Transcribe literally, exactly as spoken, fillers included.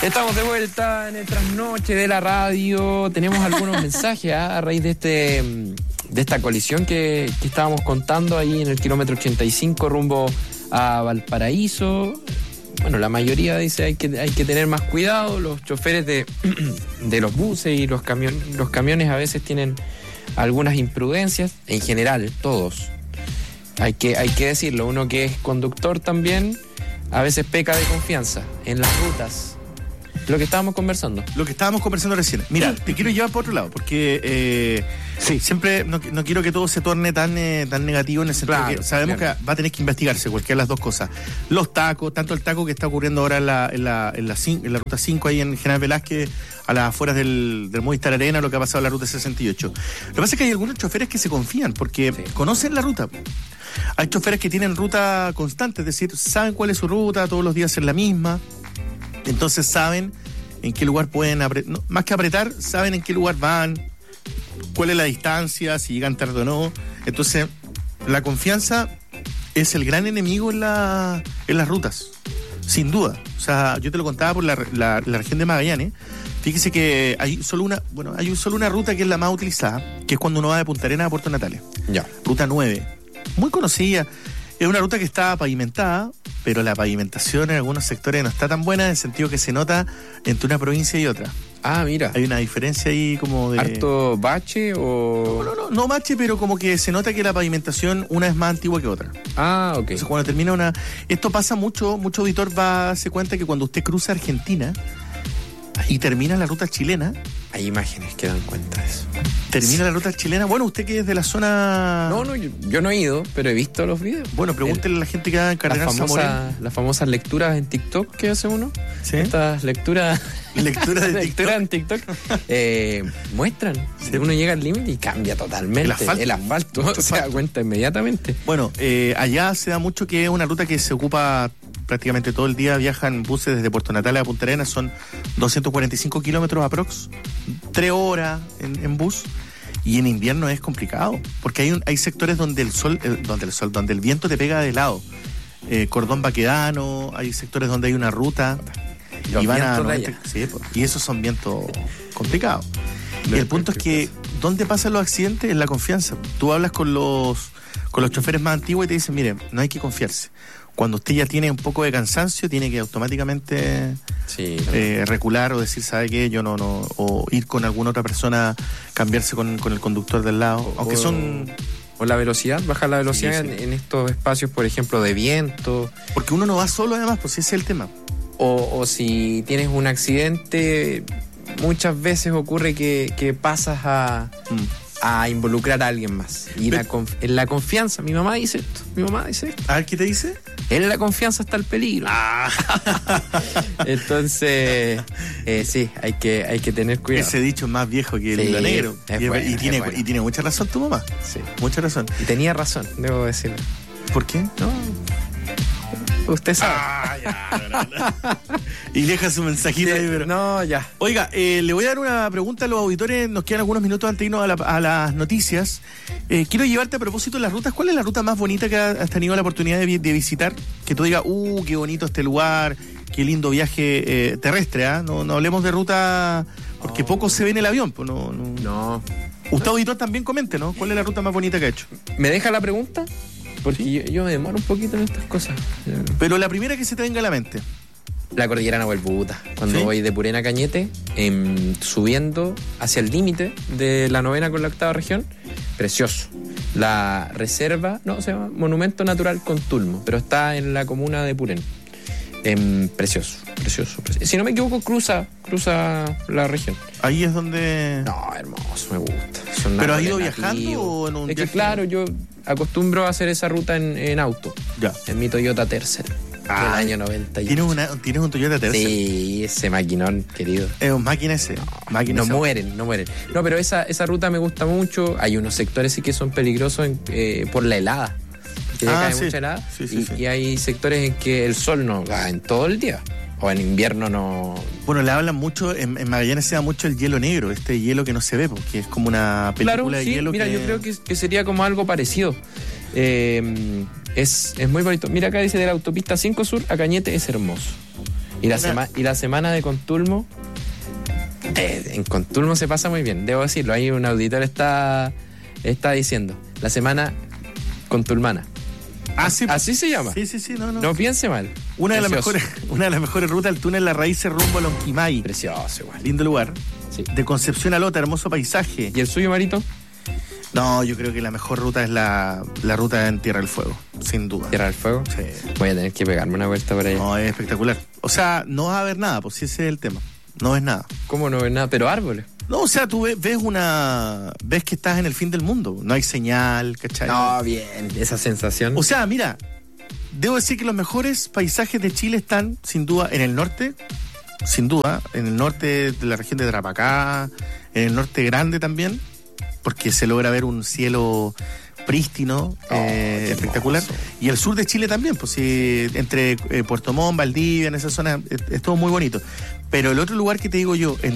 Estamos de vuelta en el trasnoche de la radio. Tenemos algunos mensajes ¿eh? a raíz de este de esta colisión que, que estábamos contando ahí en el kilómetro ochenta y cinco rumbo a Valparaíso. Bueno, la mayoría dice hay que hay que tener más cuidado. Los choferes de, de los buses y los camiones, los camiones a veces tienen algunas imprudencias. En general, todos. Hay que, hay que decirlo. Uno que es conductor también a veces peca de confianza en las rutas. Lo que estábamos conversando. Lo que estábamos conversando recién. Mira, te quiero llevar por otro lado, porque eh, sí, siempre no, no quiero que todo se torne tan, eh, tan negativo en el sentido claro, que sabemos claro. que va a tener que investigarse cualquiera de las dos cosas. Los tacos, tanto el taco que está ocurriendo ahora en la, en la, en la, en la ruta cinco, ahí en General Velázquez, a las afueras del, del Movistar Arena, lo que ha pasado en la ruta sesenta y ocho. Lo que pasa es que hay algunos choferes que se confían, porque sí. conocen la ruta. Hay choferes que tienen ruta constante, es decir, saben cuál es su ruta, todos los días es la misma. Entonces saben en qué lugar pueden apretar, no, más que apretar, saben en qué lugar van, cuál es la distancia, si llegan tarde o no. Entonces, la confianza es el gran enemigo en, la, en las rutas, sin duda. O sea, yo te lo contaba por la, la, la región de Magallanes. Fíjese que hay solo una, bueno, hay solo una ruta que es la más utilizada, que es cuando uno va de Punta Arenas a Puerto Natales. Ya. Ruta nueve. Muy conocida. Es una ruta que está pavimentada, pero la pavimentación en algunos sectores no está tan buena, en el sentido que se nota entre una provincia y otra. Ah, mira. Hay una diferencia ahí como de... ¿Harto bache o...? No, no, no, no bache, pero como que se nota que la pavimentación una es más antigua que otra. Ah, ok. Entonces cuando termina una... Esto pasa mucho, mucho auditor va a darse cuenta que cuando usted cruza Argentina y termina la ruta chilena... Hay imágenes que dan cuenta de eso. Termina sí. la ruta chilena. Bueno, usted que es de la zona... No, no, yo, yo no he ido, pero he visto los videos. Bueno, pregúntele El, a la gente que haga en Cardenal famosa, Las famosas lecturas en TikTok que hace uno. ¿Sí? Estas lecturas... Lectura de lectura en TikTok. Eh, muestran. Sí. Uno llega al límite y cambia totalmente. El asfalto. El asfalto. El asfalto. Se da cuenta inmediatamente. Bueno, eh, allá se da mucho que es una ruta que se ocupa prácticamente todo el día. Viajan buses desde Puerto Natales a Punta Arenas. Son doscientos cuarenta y cinco kilómetros aprox. Tres horas en, en bus. Y en invierno es complicado. Porque hay, un, hay sectores donde el sol, eh, donde el sol, donde el viento te pega de lado. Eh, Cordón Baquedano. Hay sectores donde hay una ruta. Los y van a noventa, sí, pues, y esos son vientos complicados. No, y el punto es que ¿dónde pasan los accidentes? En la confianza. Tú hablas con los con los choferes más antiguos y te dicen, mire, no hay que confiarse. Cuando usted ya tiene un poco de cansancio, tiene que automáticamente sí, eh, recular o decir, ¿sabe qué? Yo no, no, o ir con alguna otra persona, cambiarse con, con el conductor del lado. O, aunque son... O la velocidad, bajar la velocidad sí, sí. En, en estos espacios, por ejemplo, de viento. Porque uno no va solo además, pues ese es el tema. O, o si tienes un accidente, muchas veces ocurre que, que pasas a, mm. a involucrar a alguien más. Y la conf- en la confianza, mi mamá dice esto, mi mamá dice esto. A ver, ¿qué te dice? En la confianza está el peligro. Ah. Entonces, eh, sí, hay que, hay que tener cuidado. Ese dicho es más viejo que el sí, hilo negro. Es y, bueno, y, tiene, es bueno. y tiene mucha razón tu mamá. Sí. Mucha razón. Y tenía razón, debo decirlo. ¿Por qué? No. Usted sabe. Ah, ya, y deja su mensajito sí, ahí, pero... No, ya. Oiga, eh, le voy a dar una pregunta a los auditores. Nos quedan algunos minutos antes de irnos a, la, a las noticias. Eh, quiero llevarte a propósito de las rutas. ¿Cuál es la ruta más bonita que has tenido la oportunidad de, de visitar? Que tú digas, uh, qué bonito este lugar, qué lindo viaje eh, terrestre, ¿ah? ¿eh? No, no hablemos de ruta, porque oh. poco se ve en el avión. Pues no, no. no. Usted, auditor, también comente, ¿no? ¿Cuál es la ruta más bonita que ha hecho? ¿Me deja la pregunta? Porque ¿sí? yo, yo me demoro un poquito en estas cosas. Pero la primera que se te venga a la mente. La cordillera Nahuelbuta. Cuando ¿sí? voy de Purén a Cañete, eh, subiendo hacia el límite de la novena con la octava región, precioso. La reserva, no, se llama Monumento Natural Contulmo, pero está en la comuna de Purén. Eh, precioso, precioso, precioso. Si no me equivoco, cruza, cruza la región. Ahí es donde... No, hermoso, me gusta. Son ¿pero has ido viajando o en un es viaje? Que claro, yo acostumbro a hacer esa ruta en, en auto. Ya. En mi Toyota Tercel. Ah, del año noventa y ocho. ¿Tienes, una, ¿Tienes un Toyota Tercel? Sí, ese maquinón, querido. Es un máquina ese. No, máquina no ese. mueren, no mueren. No, pero esa, esa ruta me gusta mucho. Hay unos sectores sí que son peligrosos en, eh, por la helada. Que ah, cae sí. mucha helada. Sí, sí, y, sí. y hay sectores en que el sol no va en todo el día. O en invierno no... Bueno, le hablan mucho, en, en Magallanes se da mucho el hielo negro, este hielo que no se ve, porque es como una película claro, de sí, hielo. Mira, que... yo creo que, que sería como algo parecido. Eh, es, es muy bonito. Mira, acá dice de la autopista cinco Sur a Cañete es hermoso. Y la, Una- sema- y la semana de Contulmo, eh, en Contulmo se pasa muy bien, debo decirlo. Ahí un auditor está, está diciendo, la semana contulmana. Ah, sí, Así se llama. Sí, sí, sí, no, no. No piense mal. Una de las Precioso. mejores, una de las mejores rutas del túnel La Raíces rumbo a Lonquimay. Precioso igual. Lindo lugar. Sí. De Concepción a Lota, hermoso paisaje. ¿Y el suyo, Marito? No, yo creo que la mejor ruta es la, la ruta en Tierra del Fuego, sin duda. Tierra del Fuego. Sí. Voy a tener que pegarme una vuelta por allá. No, es espectacular. O sea, no va a haber nada, pues si ese es el tema. No ves nada. ¿Cómo no ves nada? Pero árboles. No, o sea, tú ves, ves una... Ves que estás en el fin del mundo. No hay señal, ¿cachai? No, bien. Esa sensación. O sea, mira, debo decir que los mejores paisajes de Chile están, sin duda, en el norte. Sin duda, en el norte de la región de Tarapacá, en el norte grande también, porque se logra ver un cielo prístino, Oh, eh, qué espectacular. hermoso. Y el sur de Chile también, pues sí, entre eh, Puerto Montt, Valdivia, en esa zona, es, es todo muy bonito. Pero el otro lugar que te digo yo, en